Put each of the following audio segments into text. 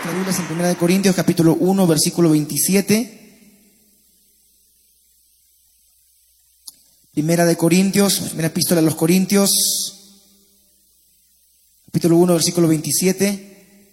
nuestras Biblias en 1 Corintios capítulo 1, versículo 27. Primera de Corintios, primera epístola a los Corintios, capítulo 1, versículo 27.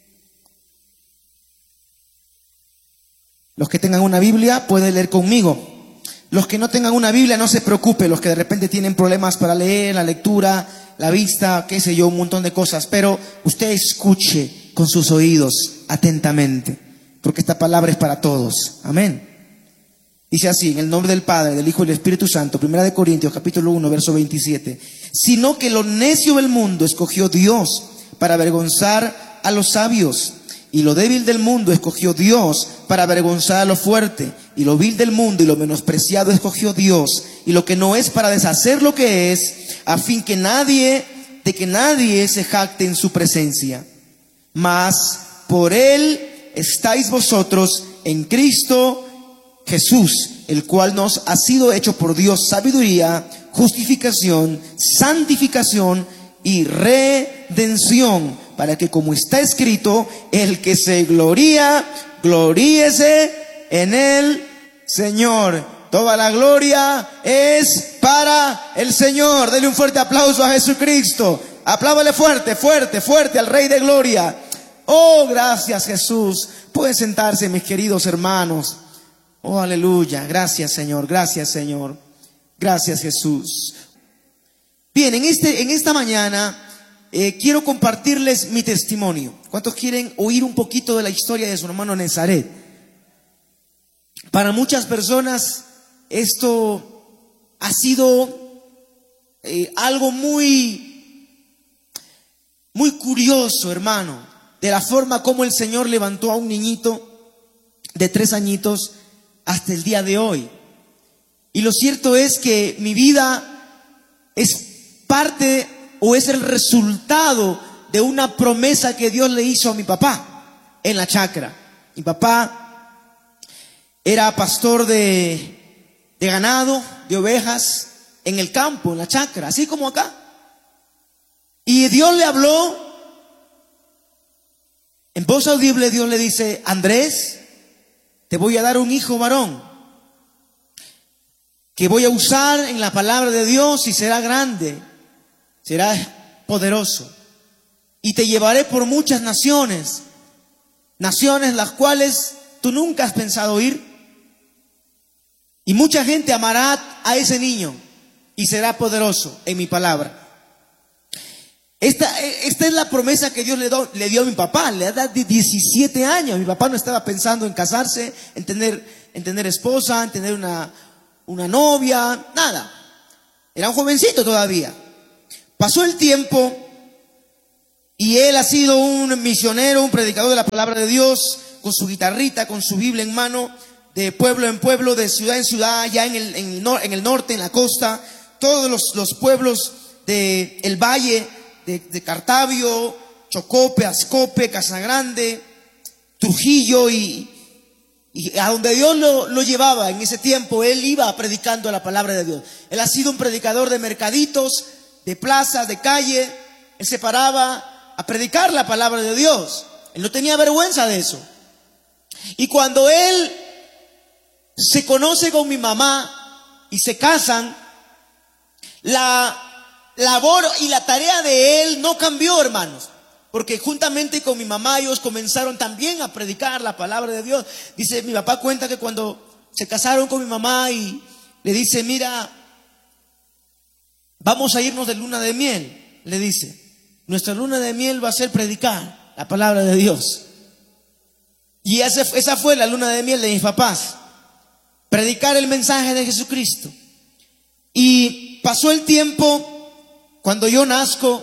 Los que tengan una Biblia pueden leer conmigo. Los que no tengan una Biblia no se preocupen, los que de repente tienen problemas para leer, la lectura, la vista, qué sé yo, un montón de cosas. Pero usted escuche con sus oídos atentamente, porque esta palabra es para todos. Amén. Dice así, en el nombre del Padre, del Hijo y del Espíritu Santo, primera de Corintios, capítulo 1, verso 27. Sino que lo necio del mundo escogió Dios para avergonzar a los sabios, y lo débil del mundo escogió Dios para avergonzar a lo fuerte, y lo vil del mundo y lo menospreciado escogió Dios, y lo que no es para deshacer lo que es, a fin que nadie se jacte en su presencia. Mas por él estáis vosotros en Cristo Jesús, el cual nos ha sido hecho por Dios sabiduría, justificación, santificación y redención, para que, como está escrito, el que se gloría, gloríese en el Señor. Toda la gloria es para el Señor. Dele un fuerte aplauso a Jesucristo. Apláudale fuerte, fuerte, fuerte al Rey de Gloria. Oh, gracias Jesús. Pueden sentarse, mis queridos hermanos. Oh, aleluya. Gracias, Señor. Gracias, Señor. Gracias, Jesús. Bien, en esta mañana quiero compartirles mi testimonio. ¿Cuántos quieren oír un poquito de la historia de su hermano Nazaret? Para muchas personas esto ha sido algo muy curioso, hermano, de la forma como el Señor levantó a un niñito de 3 añitos hasta el día de hoy. Y lo cierto es que mi vida es parte o es el resultado de una promesa que Dios le hizo a mi papá en la chacra. Mi papá era pastor de ganado, de ovejas, en el campo, en la chacra, así como acá. Y Dios le habló en voz audible. Dios le dice: Andrés, te voy a dar un hijo varón que voy a usar en la palabra de Dios, y será grande, será poderoso, y te llevaré por muchas naciones las cuales tú nunca has pensado ir, y mucha gente amará a ese niño y será poderoso en mi palabra. Esta es la promesa que Dios le dio a mi papá. Le da de 17 años. Mi papá no estaba pensando en casarse, en tener esposa, en tener una novia, nada. Era un jovencito todavía. Pasó el tiempo y él ha sido un misionero, un predicador de la palabra de Dios, con su guitarrita, con su Biblia en mano, de pueblo en pueblo, de ciudad en ciudad, ya en el norte, en la costa, todos los pueblos del valle, de Cartavio, Chocope, Ascope, Casagrande, Trujillo, y a donde Dios lo llevaba en ese tiempo, él iba predicando la palabra de Dios. Él ha sido un predicador de mercaditos, de plazas, de calle. Él se paraba a predicar la palabra de Dios. Él no tenía vergüenza de eso. Y cuando él se conoce con mi mamá y se casan, la labor y la tarea de él no cambió, hermanos, porque juntamente con mi mamá ellos comenzaron también a predicar la palabra de Dios. Dice, mi papá cuenta que cuando se casaron con mi mamá y le dice: mira, vamos a irnos de luna de miel, le dice, nuestra luna de miel va a ser predicar la palabra de Dios. Y esa fue la luna de miel de mis papás, predicar el mensaje de Jesucristo. Y pasó el tiempo. Cuando yo nazco,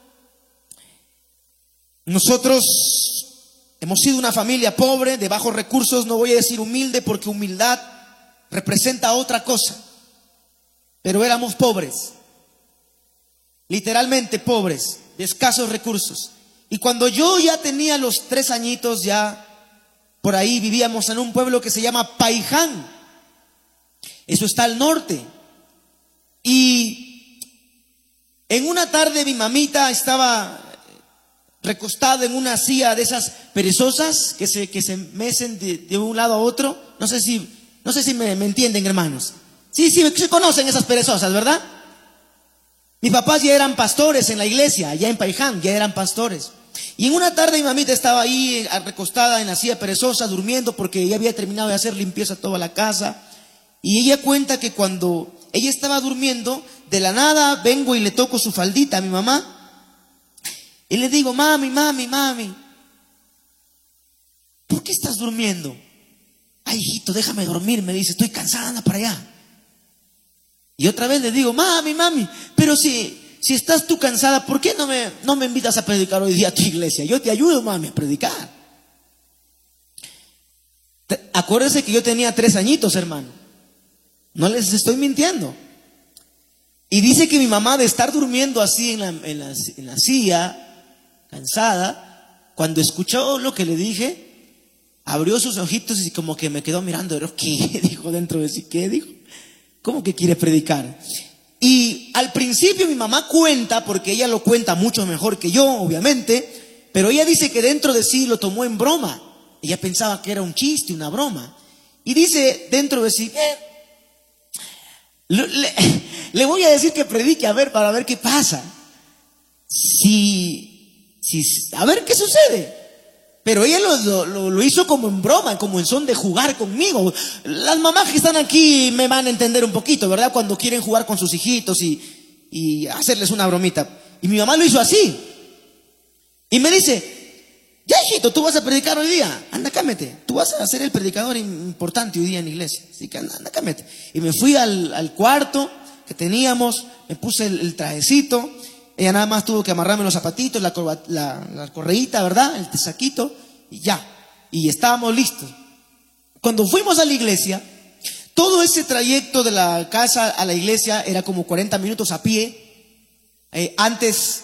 nosotros hemos sido una familia pobre, de bajos recursos. No voy a decir humilde, porque humildad representa otra cosa, pero éramos pobres, literalmente pobres, de escasos recursos. Y cuando yo ya tenía los 3 añitos, ya por ahí vivíamos en un pueblo que se llama Paiján. Eso está al norte. Y en una tarde mi mamita estaba recostada en una silla de esas perezosas que se mecen de un lado a otro. No sé si me entienden, hermanos. Sí, se conocen esas perezosas, ¿verdad? Mis papás ya eran pastores en la iglesia, allá en Paiján, ya eran pastores. Y en una tarde mi mamita estaba ahí recostada en la silla perezosa, durmiendo, porque ella había terminado de hacer limpieza toda la casa. Y ella cuenta que cuando ella estaba durmiendo, de la nada vengo y le toco su faldita a mi mamá. Y le digo: mami, ¿por qué estás durmiendo? Ay, hijito, déjame dormir, me dice, estoy cansada, anda para allá. Y otra vez le digo: mami, pero si estás tú cansada, ¿por qué no me invitas a predicar hoy día a tu iglesia? Yo te ayudo, mami, a predicar. Acuérdense que yo tenía 3 añitos, hermano. No les estoy mintiendo. Y dice que mi mamá, de estar durmiendo así en la silla, cansada, cuando escuchó lo que le dije, abrió sus ojitos y como que me quedó mirando. ¿Qué dijo dentro de sí? ¿Qué dijo? ¿Cómo que quiere predicar? Y al principio mi mamá cuenta, porque ella lo cuenta mucho mejor que yo, obviamente, pero ella dice que dentro de sí lo tomó en broma. Ella pensaba que era un chiste, una broma. Y dice dentro de sí: le voy a decir que predique, para ver qué pasa. A ver qué sucede. Pero ella lo hizo como en broma, como en son de jugar conmigo. Las mamás que están aquí me van a entender un poquito, ¿verdad? Cuando quieren jugar con sus hijitos y hacerles una bromita. Y mi mamá lo hizo así. Y me dice: ya, hijito, tú vas a predicar hoy día. Anda, cámete. Tú vas a ser el predicador importante hoy día en la iglesia. Así que anda, cámete. Y me fui al cuarto que teníamos, me puse el trajecito. Ella nada más tuvo que amarrarme los zapatitos, la correíta, ¿verdad? El saquito, y ya. Y estábamos listos. Cuando fuimos a la iglesia, todo ese trayecto de la casa a la iglesia era como 40 minutos a pie. Antes,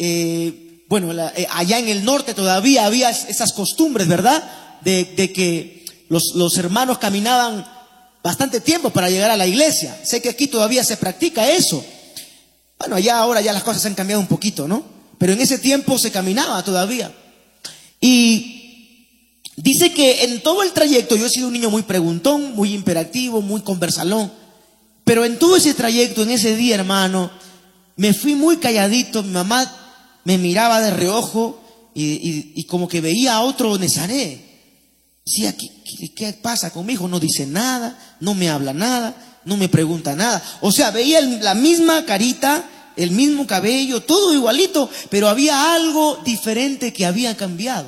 allá en el norte todavía había esas costumbres, ¿verdad? De que los hermanos caminaban bastante tiempo para llegar a la iglesia. Sé que aquí todavía se practica eso. Bueno, ahora ya las cosas han cambiado un poquito, ¿no? Pero en ese tiempo se caminaba todavía. Y dice que en todo el trayecto, yo he sido un niño muy preguntón, muy imperactivo, muy conversalón, pero en todo ese trayecto, en ese día, hermano, me fui muy calladito. Mi mamá me miraba de reojo y como que veía a otro Nezaré. Decía: ¿qué pasa con mi hijo? No dice nada, no me habla nada, no me pregunta nada. O sea, veía la misma carita, el mismo cabello, todo igualito, pero había algo diferente que había cambiado.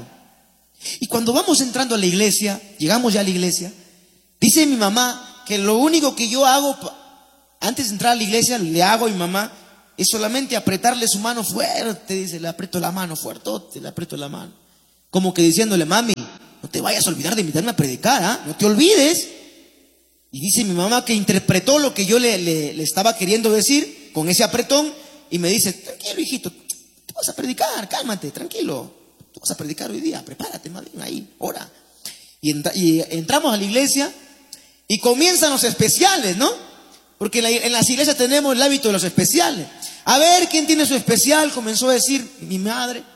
Y cuando vamos entrando a la iglesia, llegamos ya a la iglesia, dice mi mamá que lo único que yo hago antes de entrar a la iglesia, le hago a mi mamá, es solamente apretarle su mano fuerte. Dice: le aprieto la mano fuertote, le aprieto la mano. Como que diciéndole: mami, no te vayas a olvidar de invitarme a predicar, ¿ah? No te olvides. Y dice mi mamá que interpretó lo que yo le estaba queriendo decir con ese apretón, y me dice: tranquilo, hijito, te vas a predicar, cálmate, tranquilo, tú vas a predicar hoy día, prepárate, más bien ahí, ora. Y entramos a la iglesia y comienzan los especiales, ¿no? Porque en las iglesias tenemos el hábito de los especiales. A ver, ¿quién tiene su especial? Comenzó a decir mi madre.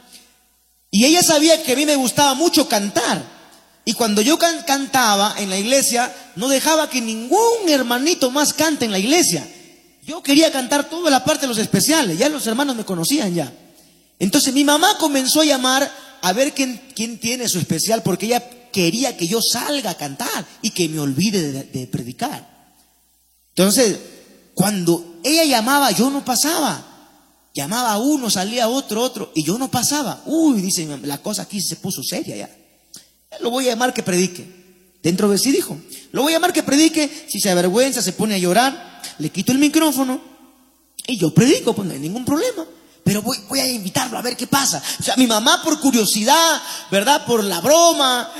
Y ella sabía que a mí me gustaba mucho cantar. Y cuando yo cantaba en la iglesia, no dejaba que ningún hermanito más cante en la iglesia. Yo quería cantar toda la parte de los especiales. Ya los hermanos me conocían ya. Entonces mi mamá comenzó a llamar a ver quién tiene su especial, porque ella quería que yo salga a cantar y que me olvide de predicar. Entonces, cuando ella llamaba, yo no pasaba. Llamaba a uno, salía otro, y yo no pasaba. Uy, dice, la cosa aquí se puso seria ya. Lo voy a llamar que predique. Dentro de sí dijo: lo voy a llamar que predique. Si se avergüenza, se pone a llorar, le quito el micrófono y yo predico, pues no hay ningún problema. Pero voy a invitarlo a ver qué pasa. O sea, mi mamá, por curiosidad, ¿verdad? Por la broma,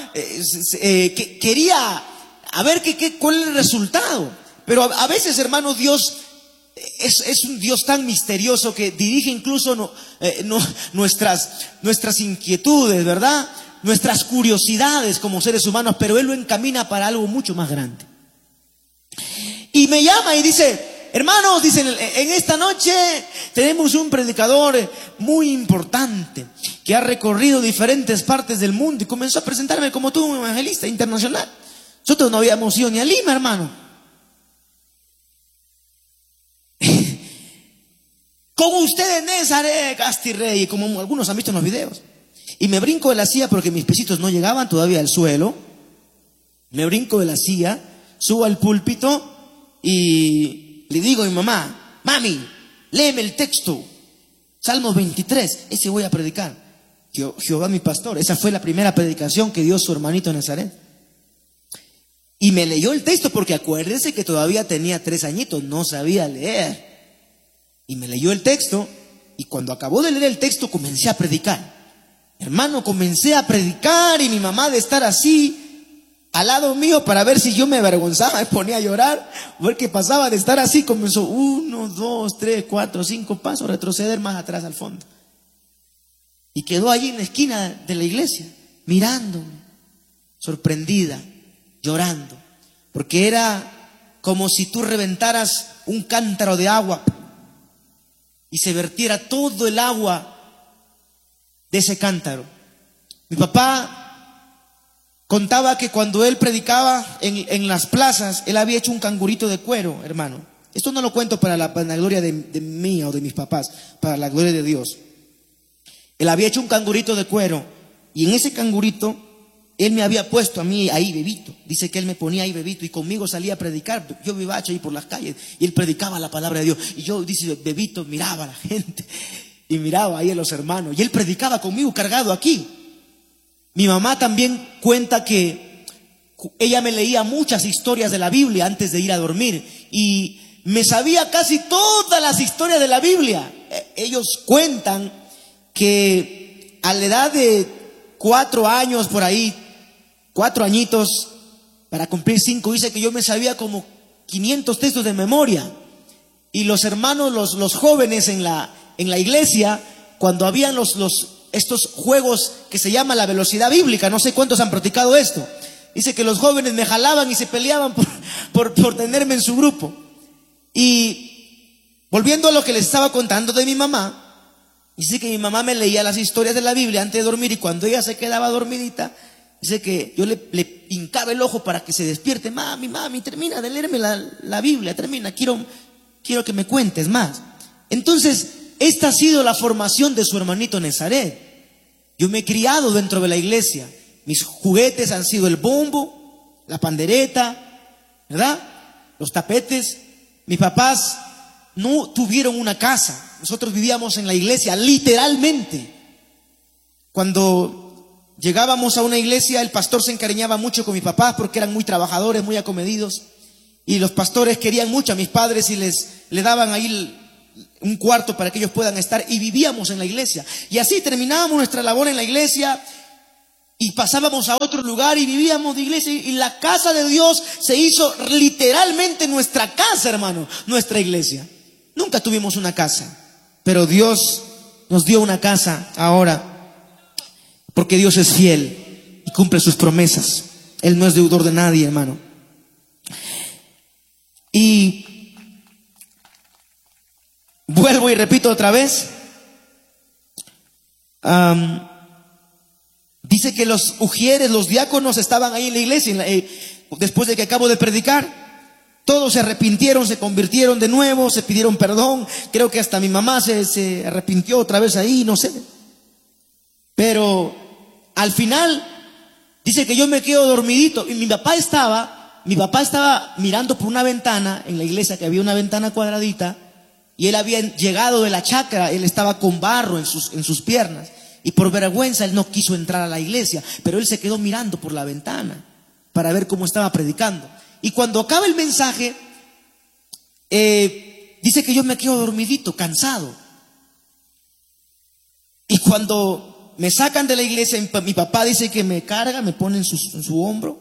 quería a ver cuál es el resultado. Pero a veces, hermano, Dios es un Dios tan misterioso que dirige incluso nuestras inquietudes, ¿verdad? Nuestras curiosidades como seres humanos, pero Él lo encamina para algo mucho más grande. Y me llama y dice: hermanos, dicen, en esta noche tenemos un predicador muy importante que ha recorrido diferentes partes del mundo y comenzó a presentarme como tú, un evangelista internacional. Nosotros no habíamos ido ni a Lima, hermano. Con ustedes, Nazaret, Castirrey, como algunos han visto en los videos. Y me brinco de la silla porque mis pesitos no llegaban todavía al suelo. Me brinco de la silla, subo al púlpito y le digo a mi mamá: mami, léeme el texto, Salmos 23, ese voy a predicar. Jehová mi pastor. Esa fue la primera predicación que dio su hermanito Nazaret. Y me leyó el texto porque acuérdense que todavía tenía 3 añitos, no sabía leer. Y me leyó el texto y cuando acabó de leer el texto comencé a predicar. Hermano, comencé a predicar y mi mamá, de estar así al lado mío para ver si yo me avergonzaba, me ponía a llorar, porque pasaba de estar así, comenzó 1, 2, 3, 4, 5 pasos, retroceder más atrás al fondo. Y quedó allí en la esquina de la iglesia, mirándome, sorprendida, llorando, porque era como si tú reventaras un cántaro de agua y se vertiera todo el agua de ese cántaro. Mi papá contaba que cuando él predicaba en las plazas, él había hecho un cangurito de cuero, hermano. Esto no lo cuento para la gloria de mía o de mis papás, para la gloria de Dios. Él había hecho un cangurito de cuero y en ese cangurito él me había puesto a mí ahí, bebito. Dice que él me ponía ahí, bebito, y conmigo salía a predicar. Yo vivacho ahí por las calles y él predicaba la palabra de Dios. Y yo, dice, bebito, miraba a la gente y miraba ahí a los hermanos. Y él predicaba conmigo cargado aquí. Mi mamá también cuenta que ella me leía muchas historias de la Biblia antes de ir a dormir. Y me sabía casi todas las historias de la Biblia. Ellos cuentan que a la edad de 4 años por ahí, 4 añitos, para cumplir 5, dice que yo me sabía como 500 textos de memoria. Y los hermanos, los jóvenes en la iglesia, cuando habían estos juegos que se llama la velocidad bíblica, no sé cuántos han practicado esto. Dice que los jóvenes me jalaban y se peleaban por tenerme en su grupo. Y volviendo a lo que les estaba contando de mi mamá, dice que mi mamá me leía las historias de la Biblia antes de dormir y cuando ella se quedaba dormidita, dice que yo le hincaba el ojo para que se despierte. Mami, termina de leerme la Biblia, termina, quiero que me cuentes más. Entonces, esta ha sido la formación de su hermanito Nazaret. Yo me he criado dentro de la iglesia. Mis juguetes han sido el bombo, la pandereta, ¿verdad? Los tapetes. Mis papás no tuvieron una casa. Nosotros vivíamos en la iglesia, literalmente. Cuando llegábamos a una iglesia, el pastor se encariñaba mucho con mis papás porque eran muy trabajadores, muy acomedidos. Y los pastores querían mucho a mis padres y le daban ahí un cuarto para que ellos puedan estar. Y vivíamos en la iglesia. Y así terminábamos nuestra labor en la iglesia y pasábamos a otro lugar y vivíamos de iglesia. Y la casa de Dios se hizo literalmente nuestra casa, hermano, nuestra iglesia. Nunca tuvimos una casa. Pero Dios nos dio una casa ahora, porque Dios es fiel y cumple sus promesas. Él no es deudor de nadie, hermano. Y vuelvo y repito otra vez. Dice que los ujieres, los diáconos estaban ahí en la iglesia después de que acabo de predicar. Todos se arrepintieron, se convirtieron de nuevo, se pidieron perdón. Creo que hasta mi mamá se arrepintió otra vez ahí, no sé. Pero al final dice que yo me quedo dormidito. Y mi papá estaba mirando por una ventana en la iglesia, que había una ventana cuadradita. Y él había llegado de la chacra, él estaba con barro en sus piernas. Y por vergüenza él no quiso entrar a la iglesia. Pero él se quedó mirando por la ventana para ver cómo estaba predicando. Y cuando acaba el mensaje, dice que yo me quedo dormidito, cansado. Y cuando me sacan de la iglesia, mi papá dice que me carga, me pone en su hombro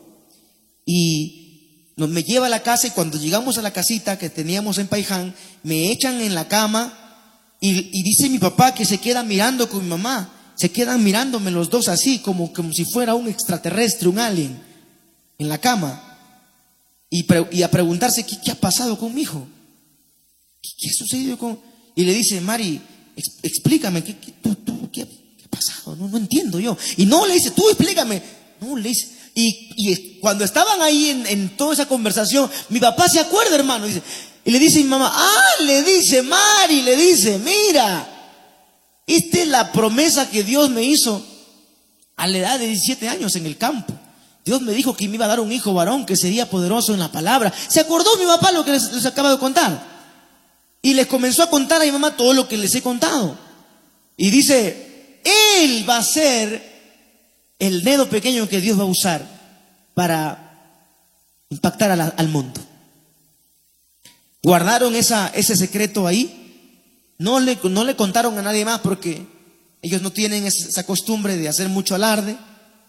y me lleva a la casa. Y cuando llegamos a la casita que teníamos en Paiján, me echan en la cama y dice mi papá que se queda mirando con mi mamá. Se quedan mirándome los dos así, como si fuera un extraterrestre, un alien, en la cama. Y a preguntarse, ¿qué ha pasado con mi hijo? ¿Qué ha sucedido con...? Y le dice, Mari, explícame, ¿qué ha pasado? No entiendo yo. Y no le dice, tú explícame. No le dice. Y cuando estaban ahí en toda esa conversación, mi papá se acuerda, hermano, dice, y le dice a mi mamá, le dice Mari, le dice, mira, esta es la promesa que Dios me hizo a la edad de 17 años en el campo. Dios me dijo que me iba a dar un hijo varón que sería poderoso en la palabra. Se acordó mi papá lo que les acaba de contar. Y les comenzó a contar a mi mamá todo lo que les he contado. Y dice, él va a ser el dedo pequeño que Dios va a usar para impactar al mundo. Guardaron ese secreto ahí. No le contaron a nadie más porque ellos no tienen esa costumbre de hacer mucho alarde.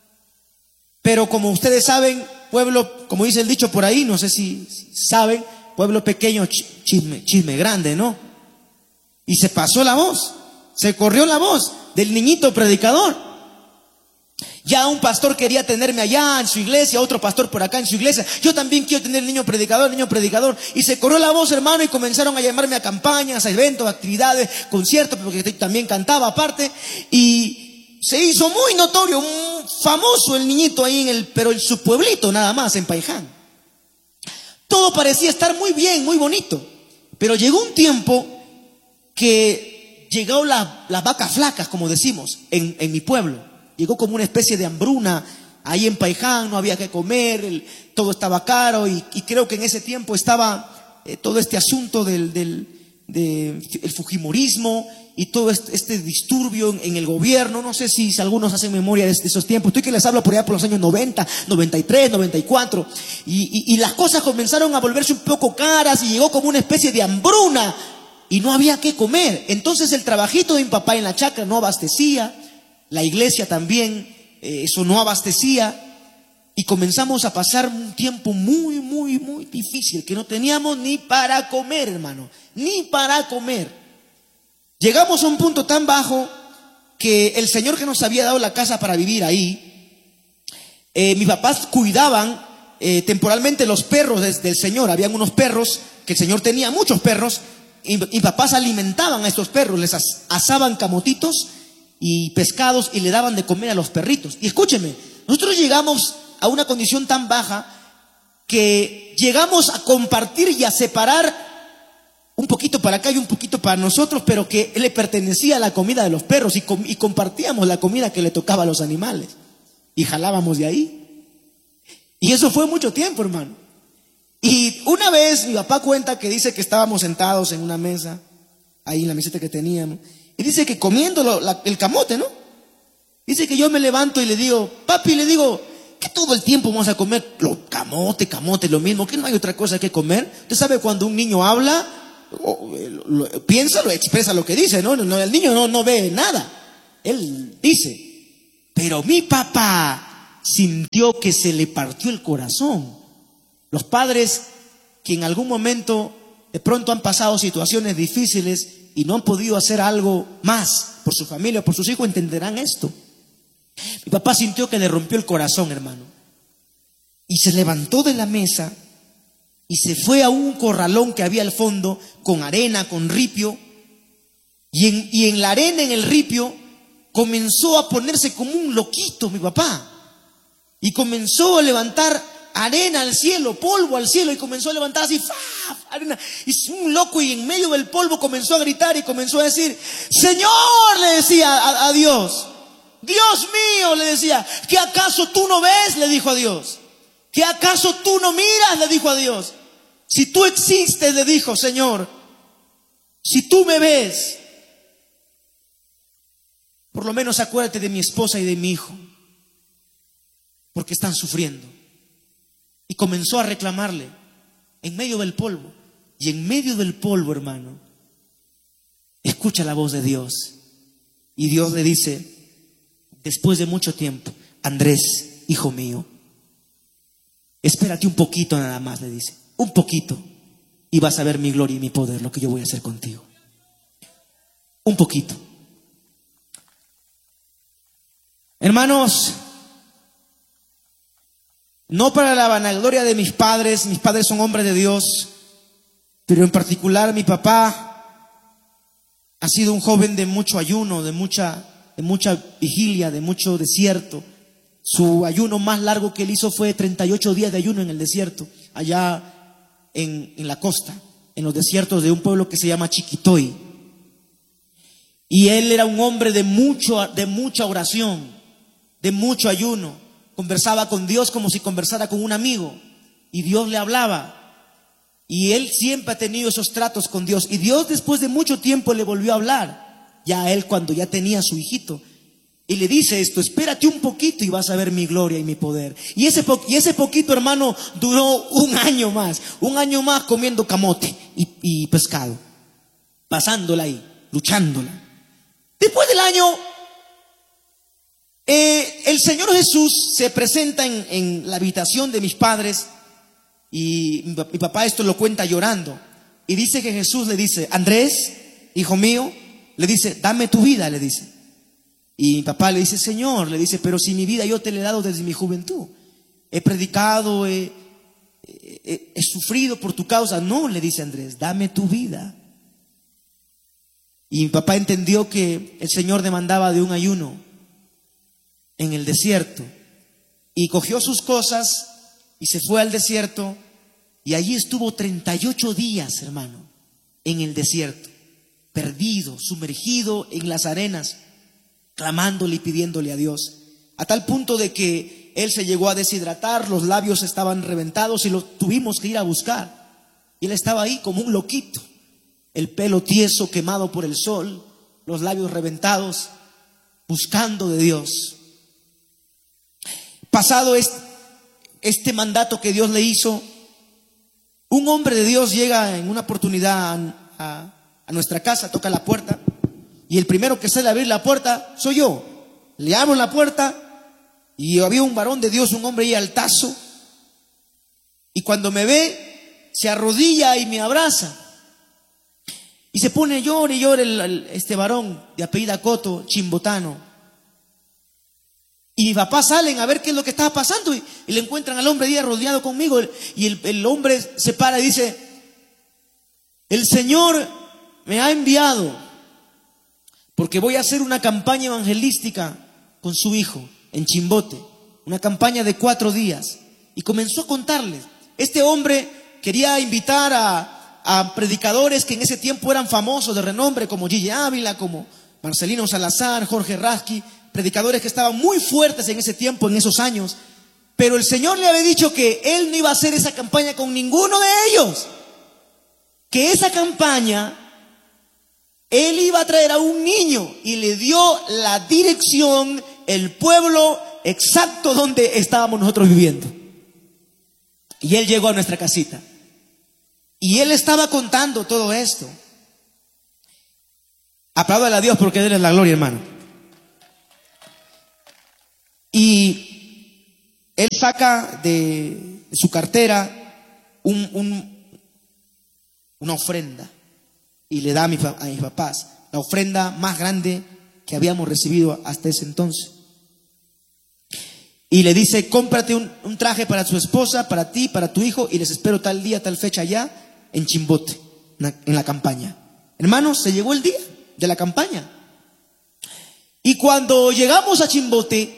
Pero como ustedes saben, pueblo, como dice el dicho por ahí, no sé si saben, pueblo pequeño, chisme grande, ¿no? Y se pasó la voz, se corrió la voz del niñito predicador. Ya un pastor quería tenerme allá en su iglesia, otro pastor por acá en su iglesia. Yo también quiero tener niño predicador. Y se corrió la voz, hermano, y comenzaron a llamarme a campañas, a eventos, actividades, conciertos, porque también cantaba aparte. Y se hizo muy notorio, famoso el niñito ahí pero en su pueblito nada más, en Paiján. Todo parecía estar muy bien, muy bonito. Pero llegó un tiempo que llegó las vacas flacas, como decimos, en mi pueblo. Llegó como una especie de hambruna ahí en Paiján, no había que comer, todo estaba caro y creo que en ese tiempo estaba todo este asunto del fujimorismo y todo este disturbio en el gobierno. No sé si algunos hacen memoria de esos tiempos. Estoy que les hablo por allá por los años 90, 93, 94 y las cosas comenzaron a volverse un poco caras y llegó como una especie de hambruna y no había que comer. Entonces el trabajito de mi papá en la chacra no abastecía. La iglesia también, eso no abastecía. Y comenzamos a pasar un tiempo muy, muy, muy difícil, que no teníamos ni para comer, hermano, ni para comer. Llegamos a un punto tan bajo que el Señor que nos había dado la casa para vivir ahí, mis papás cuidaban temporalmente los perros del Señor. Habían unos perros, que el Señor tenía muchos perros, y mis papás alimentaban a estos perros, les asaban camotitos y pescados y le daban de comer a los perritos. Y escúcheme, nosotros llegamos a una condición tan baja que llegamos a compartir y a separar un poquito para acá y un poquito para nosotros, pero que le pertenecía a la comida de los perros y compartíamos la comida que le tocaba a los animales y jalábamos de ahí. Y eso fue mucho tiempo, hermano. Y una vez mi papá cuenta que dice que estábamos sentados en una mesa, ahí en la mesita que teníamos, y dice que comiendo el camote, ¿no? Dice que yo me levanto y le digo, papi, le digo, ¿qué todo el tiempo vamos a comer? Camote, lo mismo, que no hay otra cosa que comer. Usted sabe cuando un niño habla, piensa, lo expresa lo que dice, ¿no? El niño no ve nada. Él dice, pero mi papá sintió que se le partió el corazón. Los padres que en algún momento de pronto han pasado situaciones difíciles y no han podido hacer algo más por su familia, por sus hijos, entenderán esto. Mi papá sintió que le rompió el corazón, hermano. Y se levantó de la mesa y se fue a un corralón que había al fondo, con arena, con ripio. Y en la arena, en el ripio, comenzó a ponerse como un loquito mi papá. Y comenzó a levantar arena al cielo, polvo al cielo, y comenzó a levantar así, arena, y un loco, y en medio del polvo comenzó a gritar y comenzó a decir, Señor, le decía a Dios, Dios mío, le decía, ¿qué acaso tú no ves? Le dijo a Dios. ¿Qué acaso tú no miras? Le dijo a Dios. Si tú existes, le dijo, Señor, si tú me ves, por lo menos acuérdate de mi esposa y de mi hijo, porque están sufriendo. Y comenzó a reclamarle en medio del polvo. Y en medio del polvo, hermano, escucha la voz de Dios. Y Dios le dice, después de mucho tiempo, Andrés, hijo mío, espérate un poquito nada más, le dice, un poquito, y vas a ver mi gloria y mi poder, lo que yo voy a hacer contigo. Un poquito. Hermanos, no para la vanagloria de mis padres son hombres de Dios, Pero en particular mi papá ha sido un joven de mucho ayuno, de mucha vigilia, de mucho desierto. Su ayuno más largo que él hizo fue 38 días de ayuno en el desierto, allá en la costa, en los desiertos de un pueblo que se llama Chiquitoy. Y él era un hombre de mucha oración, de mucho ayuno. Conversaba con Dios como si conversara con un amigo, y Dios le hablaba. Y él siempre ha tenido esos tratos con Dios. Y Dios después de mucho tiempo le volvió a hablar, ya a él cuando ya tenía a su hijito. Y le dice esto: espérate un poquito y vas a ver mi gloria y mi poder. Y ese poquito, hermano, duró un año más comiendo camote y pescado, pasándola ahí, luchándola. Después del año, el Señor Jesús se presenta en la habitación de mis padres. Y mi papá esto lo cuenta llorando. Y dice que Jesús le dice: Andrés, hijo mío, le dice, dame tu vida, le dice. Y mi papá le dice: Señor, le dice, pero si mi vida yo te la he dado desde mi juventud. He predicado, he sufrido por tu causa. No, le dice Andrés, dame tu vida. Y mi papá entendió que el Señor demandaba de un ayuno en el desierto. Y cogió sus cosas y se fue al desierto, y allí estuvo 38 días, hermano, en el desierto, perdido, sumergido en las arenas, clamándole y pidiéndole a Dios, a tal punto de que él se llegó a deshidratar, los labios estaban reventados y lo tuvimos que ir a buscar. Y él estaba ahí como un loquito, el pelo tieso, quemado por el sol, los labios reventados, buscando de Dios. Pasado este mandato que Dios le hizo, un hombre de Dios llega en una oportunidad a nuestra casa, toca la puerta, y el primero que sale a abrir la puerta soy yo. Le abro la puerta y había un varón de Dios, un hombre ahí altazo, y cuando me ve se arrodilla y me abraza y se pone llore y llore este varón de apellida Coto, chimbotano. Y mis papás salen a ver qué es lo que estaba pasando y le encuentran al hombre ahí rodeado conmigo. Y el hombre se para y dice: el Señor me ha enviado porque voy a hacer una campaña evangelística con su hijo en Chimbote, una campaña de 4 días. Y comenzó a contarles. Este hombre quería invitar a predicadores que en ese tiempo eran famosos, de renombre, como Gigi Ávila, como Marcelino Salazar, Jorge Rasky, predicadores que estaban muy fuertes en ese tiempo, en esos años. Pero el Señor le había dicho que él no iba a hacer esa campaña con ninguno de ellos, que esa campaña él iba a traer a un niño, y le dio la dirección, el pueblo exacto donde estábamos nosotros viviendo. Y él llegó a nuestra casita y él estaba contando todo esto. Apláudale a Dios porque Él es la gloria, hermano. Y él saca de su cartera una ofrenda y le da a mis papás la ofrenda más grande que habíamos recibido hasta ese entonces. Y le dice: cómprate un traje para su esposa, para ti, para tu hijo, y les espero tal día, tal fecha allá en Chimbote, en la campaña. Hermanos, se llegó el día de la campaña. Y cuando llegamos a Chimbote,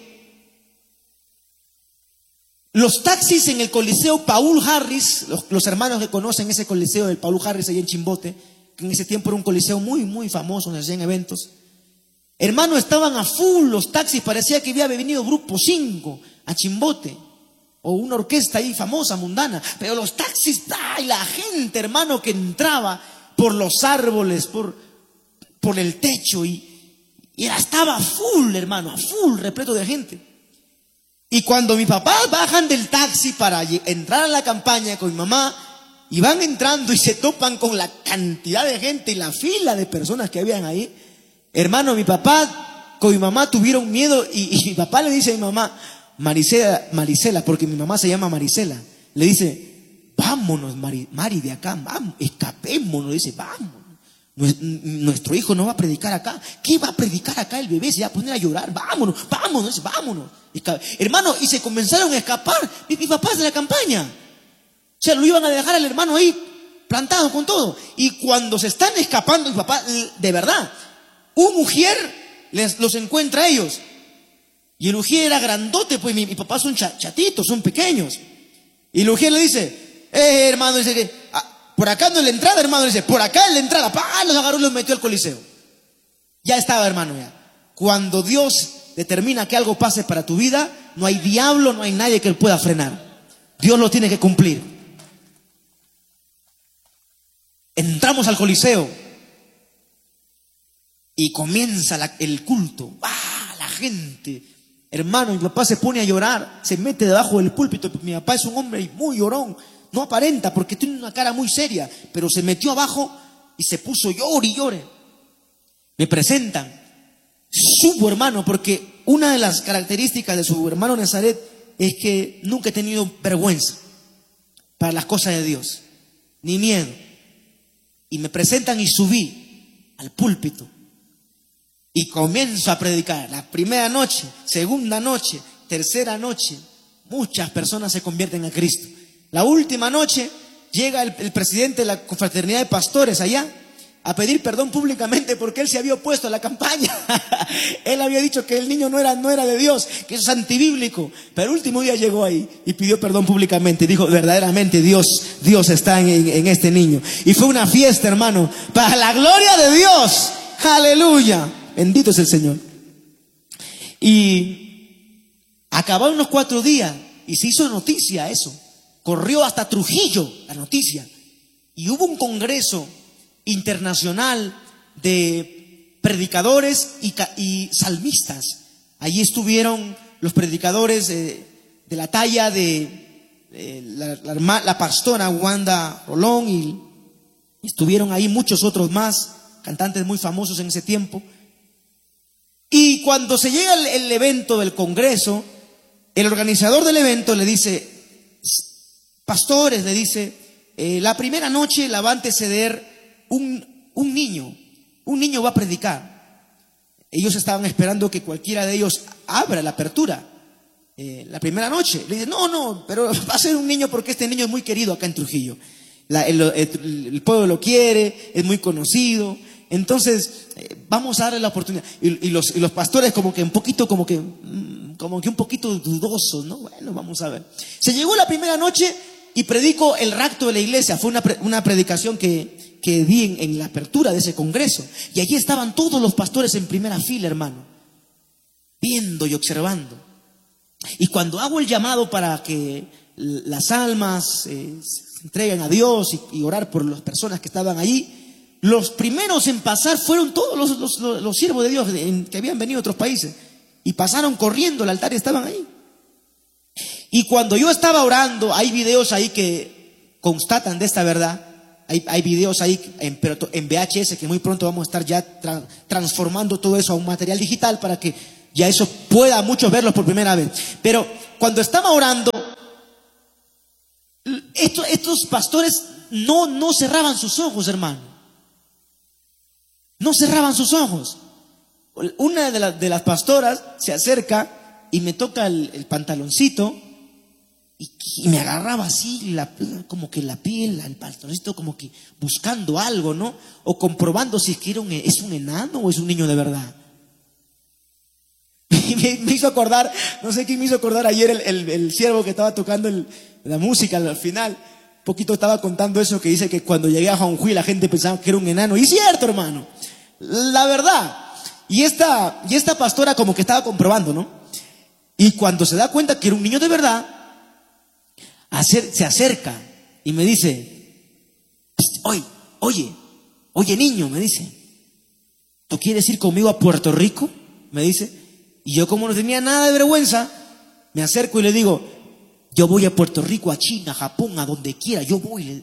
los taxis en el Coliseo Paul Harris, los hermanos que conocen ese coliseo del Paul Harris allá en Chimbote, que en ese tiempo era un coliseo muy, muy famoso, donde hacían eventos. Hermano, estaban a full los taxis, parecía que había venido Grupo 5 a Chimbote, o una orquesta ahí famosa, mundana, pero los taxis, ¡ay! La gente, hermano, que entraba por los árboles, por el techo, y estaba full, hermano, a full, repleto de gente. Y cuando mis papás bajan del taxi para entrar a la campaña con mi mamá, y van entrando y se topan con la cantidad de gente y la fila de personas que habían ahí, hermano, mi papá con mi mamá tuvieron miedo, y mi papá le dice a mi mamá: Marisela, porque mi mamá se llama Marisela, le dice: vámonos, Mari, de acá, vamos, escapémonos, dice, vámonos. Nuestro hijo no va a predicar acá. ¿Qué va a predicar acá el bebé? Se va a poner a llorar. Vámonos, dice, vámonos. Hermano, y se comenzaron a escapar mis papás de la campaña. O sea, lo iban a dejar al hermano ahí plantado con todo. Y cuando se están escapando, mi papá, de verdad, un ujier los encuentra a ellos. Y el ujier era grandote, pues mi papá son chatitos, son pequeños. Y el ujier le dice, hermano, dice que por acá no es la entrada, hermano, dice, por acá es la entrada. Los agarró y los metió al Coliseo. Ya estaba, hermano, ya. Cuando Dios determina que algo pase para tu vida, no hay diablo, no hay nadie que él pueda frenar. Dios lo tiene que cumplir. Entramos al Coliseo y comienza el culto. La gente, hermano, mi papá se pone a llorar, se mete debajo del púlpito. Mi papá es un hombre muy llorón, no aparenta porque tiene una cara muy seria, pero se metió abajo y se puso llore y llore. Me presentan, subo, hermano, porque una de las características de su hermano Nazaret es que nunca he tenido vergüenza para las cosas de Dios, ni miedo. Y me presentan y subí al púlpito y comienzo a predicar. La primera noche, segunda noche, tercera noche, muchas personas se convierten a Cristo. La última noche llega el presidente de la confraternidad de pastores allá a pedir perdón públicamente porque él se había opuesto a la campaña. Él había dicho que el niño no era de Dios, que eso es antibíblico. Pero el último día llegó ahí y pidió perdón públicamente. Dijo, verdaderamente Dios está en este niño. Y fue una fiesta, hermano, para la gloria de Dios. Aleluya. Bendito es el Señor. Y acabaron los 4 días y se hizo noticia eso. Corrió hasta Trujillo la noticia. Y hubo un congreso internacional de predicadores y salmistas. Allí estuvieron los predicadores de la talla de la pastora Wanda Rolón, y estuvieron ahí muchos otros más, cantantes muy famosos en ese tiempo. Y cuando se llega el evento del congreso, el organizador del evento le dice, pastores, le dice, la primera noche la va a anteceder un niño va a predicar. Ellos estaban esperando que cualquiera de ellos abra la apertura la primera noche. Le dicen, no, pero va a ser un niño porque este niño es muy querido acá en Trujillo. El pueblo lo quiere, es muy conocido. Entonces, vamos a darle la oportunidad. Y los pastores como que un poquito dudosos, ¿no? Bueno, vamos a ver. Se llegó la primera noche y predico el rapto de la iglesia. Fue una predicación que di en la apertura de ese congreso. Y allí estaban todos los pastores en primera fila, hermano, viendo y observando. Y cuando hago el llamado para que las almas se entreguen a Dios y orar por las personas que estaban allí, los primeros en pasar fueron todos los siervos de Dios que habían venido de otros países. Y pasaron corriendo al altar y estaban ahí. Y cuando yo estaba orando, hay videos ahí que constatan de esta verdad. Hay videos ahí en VHS que muy pronto vamos a estar ya transformando todo eso a un material digital para que ya eso pueda muchos verlos por primera vez. Pero cuando estaba orando, estos pastores no cerraban sus ojos, hermano. No cerraban sus ojos. Una de las pastoras se acerca y me toca el pantaloncito y me agarraba así como que la piel, el pantaloncito, como que buscando algo, ¿no? O comprobando si es que es un enano o es un niño de verdad. Y me hizo acordar, no sé quién me hizo acordar ayer el siervo que estaba tocando la música al final. Un poquito estaba contando eso que dice que cuando llegué a Juanjuy la gente pensaba que era un enano. Y es cierto, hermano, la verdad. Y esta pastora como que estaba comprobando, ¿no? Y cuando se da cuenta que era un niño de verdad, se acerca y me dice, oye niño, me dice, ¿tú quieres ir conmigo a Puerto Rico? Me dice. Y yo, como no tenía nada de vergüenza, me acerco y le digo, yo voy a Puerto Rico, a China, a Japón, a donde quiera, yo voy.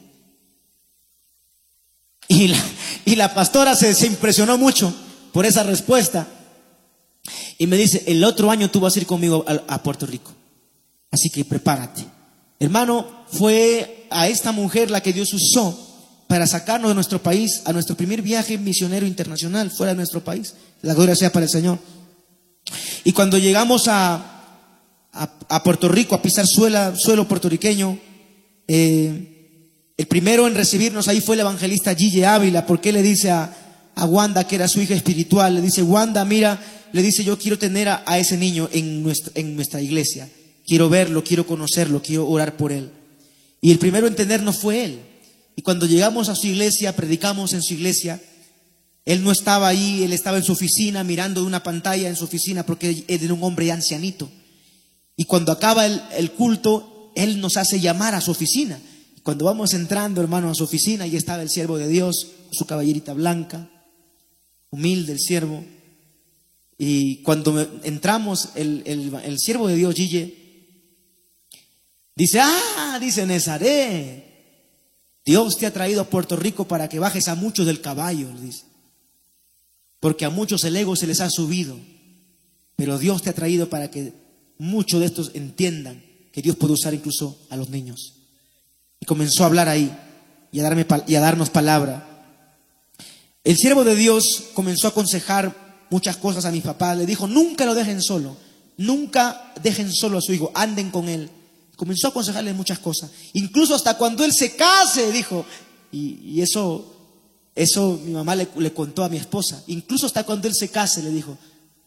Y la pastora se impresionó mucho por esa respuesta y me dice, el otro año tú vas a ir conmigo a Puerto Rico, así que prepárate. Hermano, fue a esta mujer la que Dios usó para sacarnos de nuestro país a nuestro primer viaje misionero internacional fuera de nuestro país. La gloria sea para el Señor. Y cuando llegamos a Puerto Rico, a pisar suelo puertorriqueño, El primero en recibirnos ahí fue el evangelista Gille Ávila, porque le dice a Wanda, que era su hija espiritual, le dice: Wanda, mira, le dice, yo quiero tener a ese niño en nuestra iglesia. Quiero verlo, quiero conocerlo, quiero orar por él. Y el primero en tenernos fue él. Y cuando llegamos a su iglesia, predicamos en su iglesia, él no estaba ahí, él estaba en su oficina, mirando de una pantalla en su oficina, porque él era un hombre ancianito. Y cuando acaba el culto, él nos hace llamar a su oficina. Cuando vamos entrando, hermano, a su oficina, ahí estaba el siervo de Dios, su caballerita blanca, humilde el siervo. Y cuando entramos, el siervo de Dios, Gille, dice: dice Nazaret, Dios te ha traído a Puerto Rico para que bajes a muchos del caballo, dice. Porque a muchos el ego se les ha subido, pero Dios te ha traído para que muchos de estos entiendan que Dios puede usar incluso a los niños. Y comenzó a hablar ahí y a darnos palabra. El siervo de Dios comenzó a aconsejar muchas cosas a mis papás. Le dijo: nunca lo dejen solo, nunca dejen solo a su hijo, anden con él. Comenzó a aconsejarle muchas cosas, incluso hasta cuando él se case, dijo. Y eso mi mamá le contó a mi esposa. Incluso hasta cuando él se case, le dijo: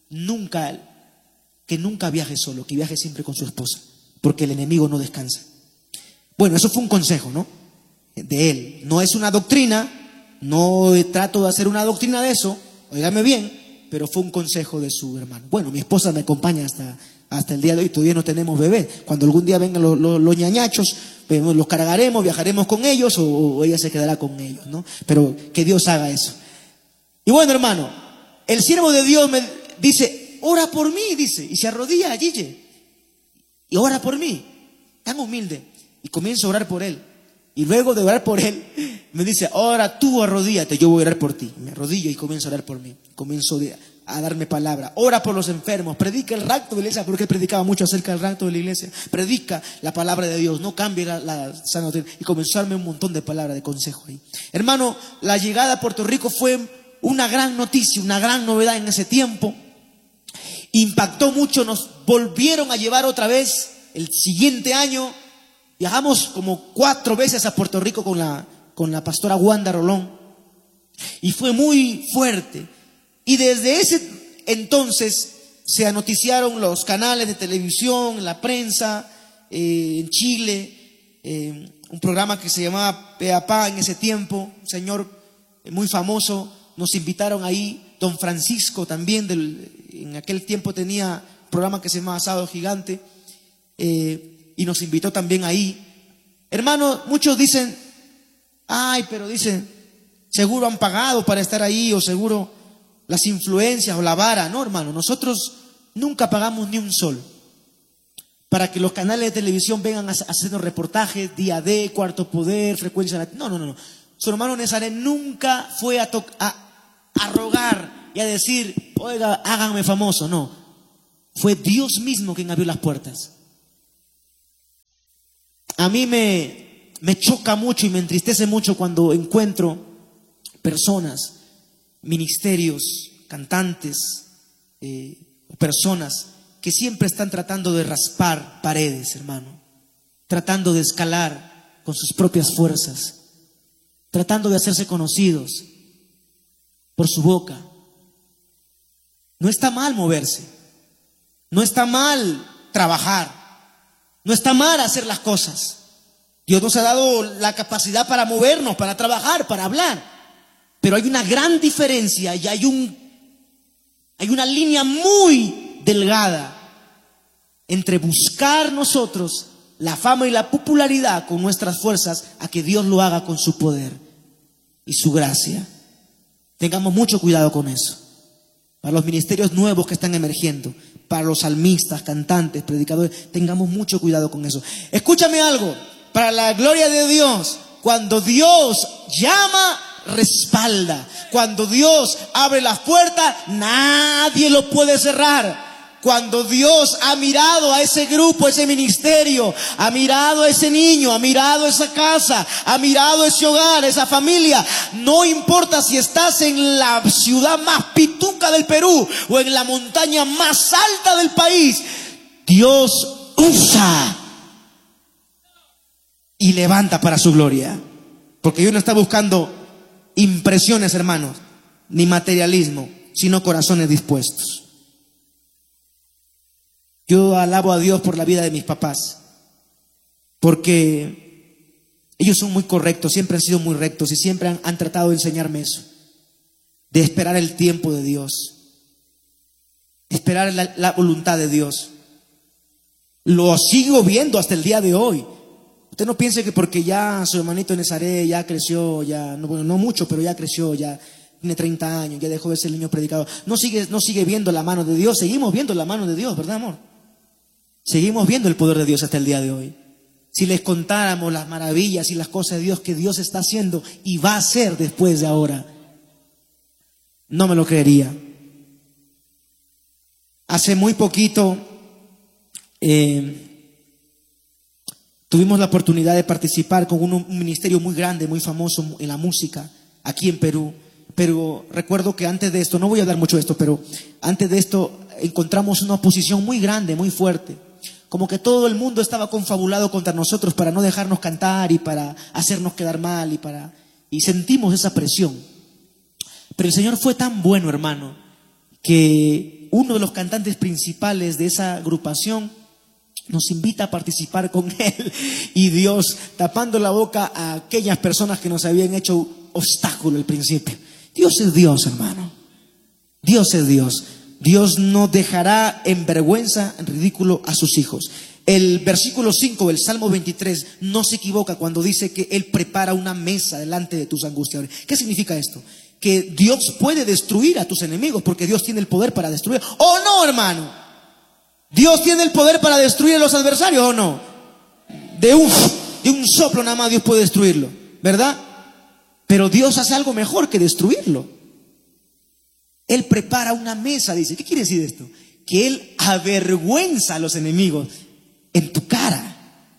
que nunca viaje solo, que viaje siempre con su esposa, porque el enemigo no descansa. Bueno, eso fue un consejo, ¿no?, de él. No es una doctrina, no trato de hacer una doctrina de eso, óigame bien, pero fue un consejo de su hermano. Bueno, mi esposa me acompaña hasta el día de hoy. Todavía no tenemos bebé. Cuando algún día vengan los ñañachos, los cargaremos, viajaremos con ellos, o ella se quedará con ellos, ¿no? Pero que Dios haga eso. Y bueno, hermano, el siervo de Dios me dice: ora por mí, dice, y se arrodilla a Gille y ora por mí, tan humilde, y comienzo a orar por él. Y luego de orar por él, me dice: ahora tú arrodíllate, yo voy a orar por ti. Me arrodillo y comienzo a orar por mí. Comienzo a darme palabra. Ora por los enfermos, predica el rapto de la iglesia, porque él predicaba mucho acerca del rapto de la iglesia. Predica la palabra de Dios, no cambie la sana doctrina. Y comenzó a darme un montón de palabras de consejo ahí. Hermano, la llegada a Puerto Rico fue una gran noticia, una gran novedad en ese tiempo. Impactó mucho, nos volvieron a llevar otra vez el siguiente año. Viajamos como 4 veces a Puerto Rico con la pastora Wanda Rolón, y fue muy fuerte. Y desde ese entonces se anoticiaron los canales de televisión, la prensa, en Chile, un programa que se llamaba Peapá en ese tiempo, un señor muy famoso. Nos invitaron ahí, don Francisco también, en aquel tiempo tenía un programa que se llamaba Sábado Gigante, y nos invitó también ahí. Hermano, muchos dicen: pero dicen, seguro han pagado para estar ahí, o seguro las influencias o la vara. No, hermano, nosotros nunca pagamos ni un sol para que los canales de televisión vengan a hacernos reportajes, Día D, Cuarto Poder, Frecuencia Latina. No. Su hermano Nazaret nunca fue a rogar y a decir: oiga, háganme famoso. No, fue Dios mismo quien abrió las puertas. A mí me choca mucho y me entristece mucho cuando encuentro personas, ministerios, cantantes, personas que siempre están tratando de raspar paredes, hermano, tratando de escalar con sus propias fuerzas, tratando de hacerse conocidos por su boca. No está mal moverse, no está mal trabajar, no está mal hacer las cosas. Dios nos ha dado la capacidad para movernos, para trabajar, para hablar. Pero hay una gran diferencia y hay una línea muy delgada entre buscar nosotros la fama y la popularidad con nuestras fuerzas, a que Dios lo haga con su poder y su gracia. Tengamos mucho cuidado con eso. Para los ministerios nuevos que están emergiendo, para los salmistas, cantantes, predicadores, tengamos mucho cuidado con eso. Escúchame algo, para la gloria de Dios, cuando Dios llama, respalda. Cuando Dios abre las puertas, nadie lo puede cerrar. Cuando Dios ha mirado a ese grupo, a ese ministerio, ha mirado a ese niño, ha mirado a esa casa, ha mirado a ese hogar, a esa familia, no importa si estás en la ciudad más pituca del Perú o en la montaña más alta del país, Dios usa y levanta para su gloria. Porque Dios no está buscando impresiones, hermanos, ni materialismo, sino corazones dispuestos. Yo alabo a Dios por la vida de mis papás, porque ellos son muy correctos, siempre han sido muy rectos y siempre han tratado de enseñarme eso, de esperar el tiempo de Dios, esperar la voluntad de Dios. Lo sigo viendo hasta el día de hoy. Usted no piense que porque ya su hermanito Nezaret ya creció, ya, no, bueno, no mucho, pero ya creció, ya tiene 30 años, ya dejó de ser el niño predicador. No sigue viendo la mano de Dios. Seguimos viendo la mano de Dios, ¿verdad, amor? Seguimos viendo el poder de Dios hasta el día de hoy. Si les contáramos las maravillas y las cosas de Dios que Dios está haciendo y va a hacer después de ahora, no me lo creería. Hace muy poquito tuvimos la oportunidad de participar con un ministerio muy grande, muy famoso en la música, aquí en Perú. Pero recuerdo que antes de esto, no voy a hablar mucho de esto, pero antes de esto encontramos una oposición muy grande, muy fuerte. Como que todo el mundo estaba confabulado contra nosotros para no dejarnos cantar y para hacernos quedar mal y sentimos esa presión. Pero el Señor fue tan bueno, hermano, que uno de los cantantes principales de esa agrupación nos invita a participar con él, y Dios tapando la boca a aquellas personas que nos habían hecho obstáculo al principio. Dios es Dios, hermano. Dios es Dios. Dios no dejará en vergüenza, en ridículo a sus hijos. El versículo 5 del Salmo 23 no se equivoca cuando dice que Él prepara una mesa delante de tus angustiadores. ¿Qué significa esto? Que Dios puede destruir a tus enemigos, porque Dios tiene el poder para destruir. ¿O no, hermano? ¿Dios tiene el poder para destruir a los adversarios o no? De un soplo nada más Dios puede destruirlo, ¿verdad? Pero Dios hace algo mejor que destruirlo. Él prepara una mesa, dice. ¿Qué quiere decir esto? Que Él avergüenza a los enemigos en tu cara.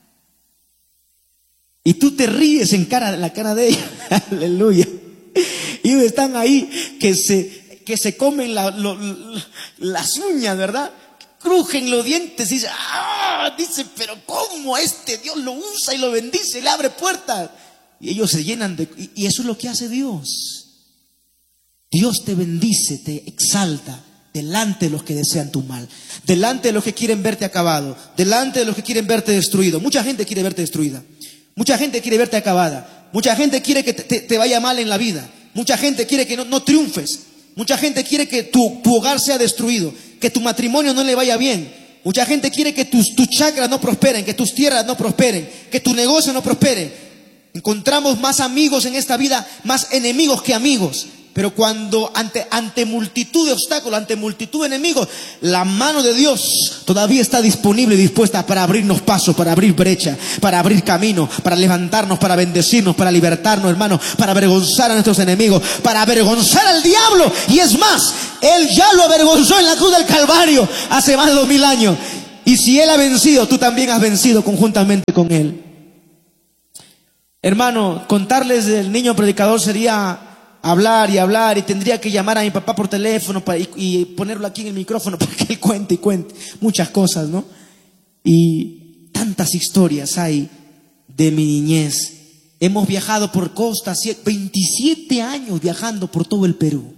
Y tú te ríes en la cara de ellos. Aleluya. Y ellos están ahí que se comen las uñas, ¿verdad? Crujen los dientes y dice, pero ¿cómo este Dios lo usa y lo bendice y le abre puertas? Y ellos se llenan y eso es lo que hace Dios. Dios te bendice, te exalta delante de los que desean tu mal, delante de los que quieren verte acabado, delante de los que quieren verte destruido. Mucha gente quiere verte destruida, mucha gente quiere verte acabada, mucha gente quiere que te vaya mal en la vida, mucha gente quiere que no triunfes, mucha gente quiere que tu hogar sea destruido, que tu matrimonio no le vaya bien, mucha gente quiere que tus chakras no prosperen, que tus tierras no prosperen, que tu negocio no prospere. Encontramos más amigos en esta vida, más enemigos que amigos. Pero cuando ante multitud de obstáculos, ante multitud de enemigos, la mano de Dios todavía está disponible y dispuesta para abrirnos paso, para abrir brecha, para abrir camino, para levantarnos, para bendecirnos, para libertarnos, hermanos, para avergonzar a nuestros enemigos, para avergonzar al diablo. Y es más, Él ya lo avergonzó en la cruz del Calvario hace más de 2000 años. Y si Él ha vencido, tú también has vencido conjuntamente con Él. Hermano, contarles del niño predicador sería hablar y tendría que llamar a mi papá por teléfono y ponerlo aquí en el micrófono para que él cuente muchas cosas, ¿no? Y tantas historias hay de mi niñez. Hemos viajado por costas, 27 años viajando por todo el Perú.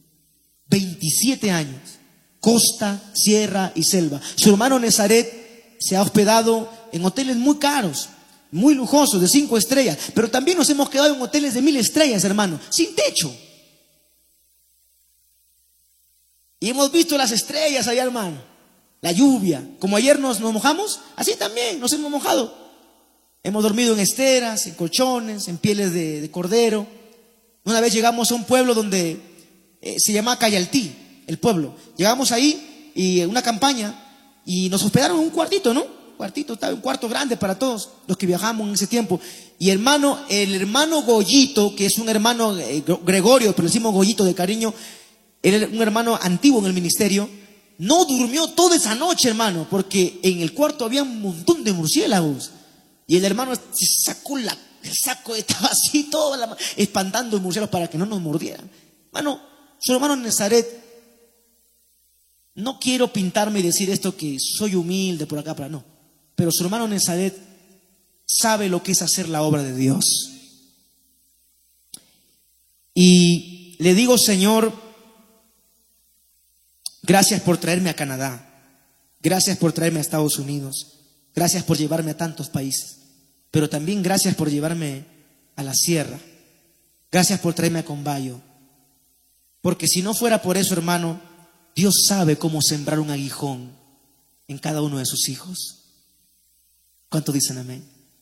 27 años, costa, sierra y selva. Su hermano Nezaret se ha hospedado en hoteles muy caros, muy lujosos, de 5 estrellas, pero también nos hemos quedado en hoteles de 1000 estrellas, hermano, sin techo. Y hemos visto las estrellas allá, hermano, la lluvia. Como ayer nos mojamos, así también nos hemos mojado. Hemos dormido en esteras, en colchones, en pieles de cordero. Una vez llegamos a un pueblo donde se llama Cayaltí, el pueblo. Llegamos ahí y una campaña y nos hospedaron en un cuartito, ¿no? Un cuarto grande para todos los que viajamos en ese tiempo. Y el hermano Goyito, que es un hermano Gregorio, pero le decimos Goyito de cariño, era un hermano antiguo en el ministerio, no durmió toda esa noche, hermano, porque en el cuarto había un montón de murciélagos. Y el hermano se sacó el saco, estaba así todo espantando murciélagos para que no nos mordieran. Hermano, su hermano Nezaret, no quiero pintarme y decir esto que soy humilde por acá, para no. Pero su hermano Nezaret sabe lo que es hacer la obra de Dios. Y le digo, Señor, gracias por traerme a Canadá. Gracias por traerme a Estados Unidos. Gracias por llevarme a tantos países. Pero también gracias por llevarme a la sierra. Gracias por traerme a Combayo. Porque si no fuera por eso, hermano, Dios sabe cómo sembrar un aguijón en cada uno de sus hijos. ¿Cuántos dicen amén?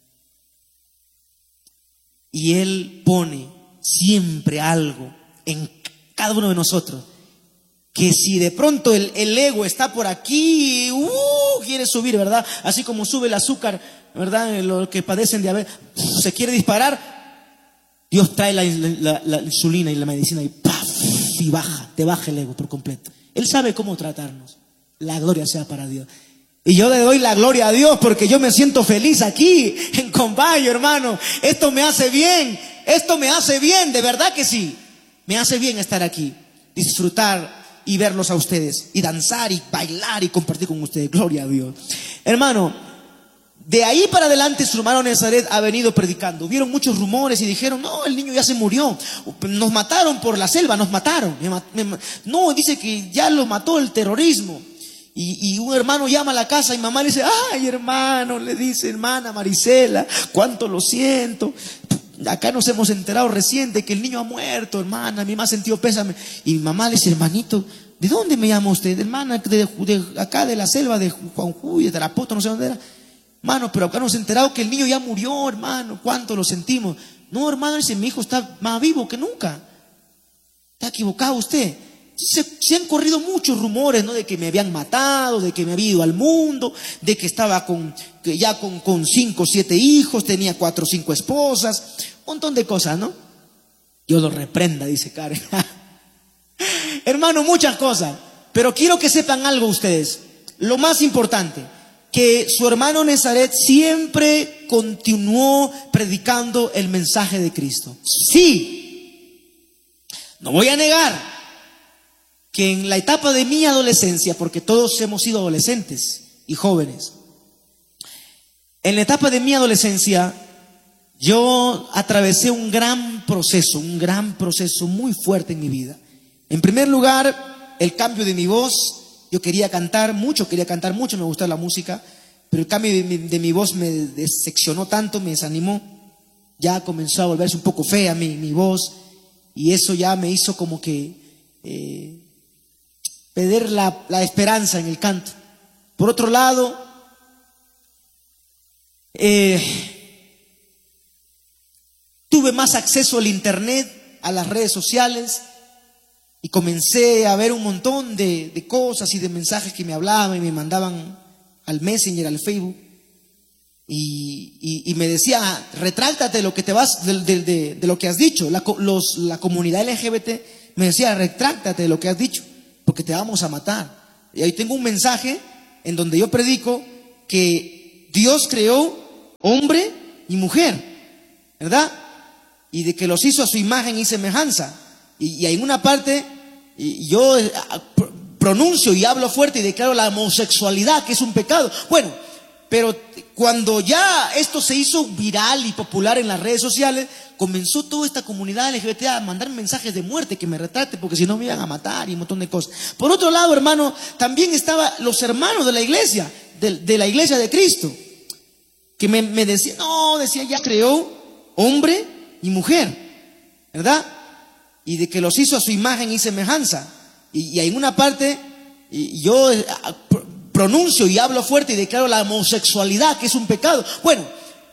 Y Él pone siempre algo en cada uno de nosotros, que si de pronto el ego está por aquí, quiere subir, ¿verdad? Así como sube el azúcar, ¿verdad? Los que padecen diabetes, se quiere disparar, Dios trae la insulina y la medicina y ¡paf! Y te baja el ego por completo. Él sabe cómo tratarnos. La gloria sea para Dios. Y yo le doy la gloria a Dios porque yo me siento feliz aquí en Combayo, hermano. Esto me hace bien, de verdad que sí. Me hace bien estar aquí, disfrutar y verlos a ustedes, y danzar y bailar y compartir con ustedes. Gloria a Dios. Hermano, de ahí para adelante su hermano Nazaret ha venido predicando. Hubieron muchos rumores y dijeron, no, el niño ya se murió. Nos mataron por la selva, nos mataron. No, dice que ya lo mató el terrorismo. Y un hermano llama a la casa y mamá le dice, ay hermano, le dice, hermana Marisela, cuánto lo siento. Acá nos hemos enterado recién de que el niño ha muerto, hermana, a mí me ha sentido pésame. Y mi mamá le dice, hermanito, ¿de dónde me llama usted? Hermana, de acá de la selva, de Juanjuy, de Tarapoto, no sé dónde era. Hermano, pero acá nos hemos enterado que el niño ya murió, hermano, cuánto lo sentimos. No, hermano, dice, mi hijo está más vivo que nunca. Está equivocado usted. Se han corrido muchos rumores, ¿no? De que me habían matado, de que me había ido al mundo, de que estaba con 5 o 7 hijos, tenía 4 o 5 esposas, un montón de cosas, ¿no? Dios lo reprenda, dice Karen. Hermano, muchas cosas, pero quiero que sepan algo ustedes. Lo más importante, que su hermano Nazaret siempre continuó predicando el mensaje de Cristo. Sí, no voy a negar que en la etapa de mi adolescencia, porque todos hemos sido adolescentes y jóvenes, en la etapa de mi adolescencia yo atravesé un gran proceso muy fuerte en mi vida. En primer lugar, el cambio de mi voz. Yo quería cantar mucho, me gustaba la música, pero el cambio de mi voz me decepcionó tanto, me desanimó. Ya comenzó a volverse un poco fea mi voz, y eso ya me hizo como que perder la esperanza en el canto. Por otro lado, tuve más acceso al internet, a las redes sociales, y comencé a ver un montón de cosas y de mensajes que me hablaban y me mandaban al Messenger, al Facebook, y me decía, retráctate de lo que te vas, de lo que has dicho. La comunidad LGBT me decía, retráctate de lo que has dicho, porque te vamos a matar. Y ahí tengo un mensaje en donde yo predico que Dios creó hombre y mujer, ¿verdad? Y de que los hizo a su imagen y semejanza. Y en una parte yo pronuncio y hablo fuerte y declaro la homosexualidad, que es un pecado. Bueno, pero cuando ya esto se hizo viral y popular en las redes sociales, comenzó toda esta comunidad LGBT a mandar mensajes de muerte, que me retrate porque si no me iban a matar y un montón de cosas. Por otro lado, hermano, también estaban los hermanos de la iglesia, de la iglesia de Cristo, que me decían, no, decía, ya creó hombre y mujer, ¿verdad? Y de que los hizo a su imagen y semejanza. Y en una parte yo pronuncio y hablo fuerte y declaro la homosexualidad, que es un pecado. Bueno,